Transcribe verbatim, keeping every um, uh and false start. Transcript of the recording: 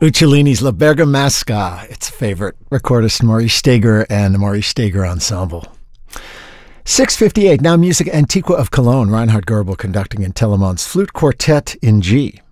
Uccellini's La Bergamasca, its favorite recordist Maurice Steger and the Maurice Steger Ensemble. six fifty-eight, now music Antiqua of Cologne, Reinhard Goebel conducting in Telemann's Flute Quartet in G.